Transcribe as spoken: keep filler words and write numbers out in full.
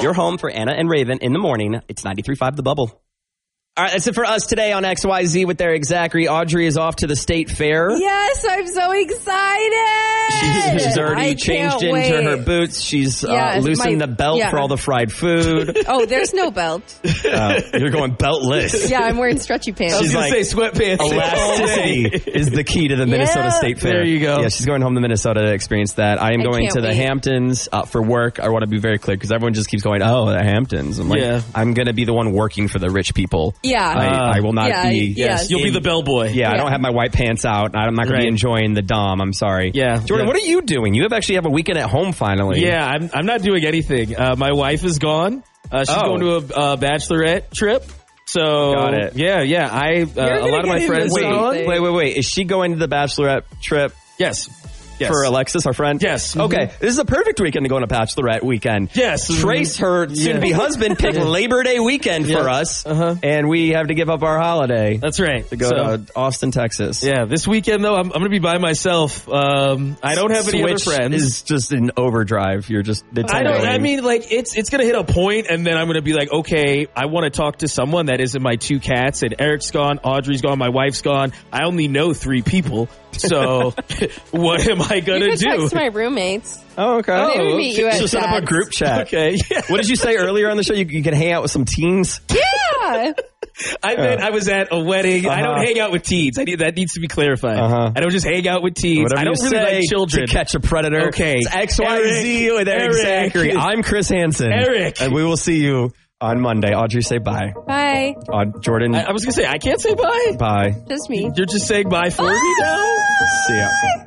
Your home for Anna and Raven in the morning. It's ninety-three point five The Bubble. All right, that's it for us today on X Y Z with Eric Zachary. Audrey is off to the state fair. Yes, I'm so excited. She's, she's already I changed into wait. her boots. She's Yes, uh, loosened my- the belt yeah. for all the fried food. Oh, there's no belt. Uh, you're going beltless. Yeah, I'm wearing stretchy pants. I was She's going like, to say sweatpants. Elasticity is the key to the Minnesota Yeah. State Fair. There you go. Yeah, she's going home to Minnesota to experience that. I am I going can't to the wait. Hamptons uh, for work. I want to be very clear because everyone just keeps going, oh, the Hamptons. I'm like, Yeah. I'm going to be the one working for the rich people. Yeah. I, I will not Yeah, be. yes. You'll be the bellboy. Yeah, I Yeah. don't have my white pants out. I'm not going Right. to be enjoying the Dom. I'm sorry. Yeah. Jordan, Yeah. what are you doing? You have actually have a weekend at home finally. Yeah, I'm, I'm not doing anything. Uh, my wife is gone. Uh, she's Oh. going to a uh, bachelorette trip. So, Got it. yeah, yeah. I uh, a lot of my get friends into are gone. something. Wait, wait, wait. Is she going to the bachelorette trip Yes. Yes. for Alexis, our friend? Yes. Okay. This is a perfect weekend to go on a bachelorette weekend. Yes. Trace, her soon-to-be Yeah. husband, picked Labor Day weekend Yeah. for us, Uh-huh. and we have to give up our holiday That's right. to go So, to Austin, Texas. yeah, this weekend, though, I'm, I'm going to be by myself. Um, I don't have any other Switch friends. is just in overdrive. You're just. It's I don't. I annoying. mean, like it's it's gonna hit a point, and then I'm gonna be like, okay, I want to talk to someone that isn't my two cats. And Eric's gone, Audrey's gone, my wife's gone. I only know three people, so what am I You gonna can do? text my roommates. Oh, okay. Maybe we meet you at So set up a Dad's. group chat. Okay, yeah. What did you say earlier on the show? You, you can hang out with some teens. Yeah. I meant I was at a wedding. I don't Uh-huh. hang out with teens. I need that needs to be clarified. Uh-huh. I don't just hang out with teens. Whatever I don't you really say like children. to catch a predator. Okay. It's X Y Z Eric, with Eric, Eric. Zachary. I'm Chris Hansen. Eric. And we will see you on Monday. Audrey, say bye. Bye. Uh, Jordan, I, I was gonna say I can't say bye. bye. Just me. You're just saying bye for me now. See ya.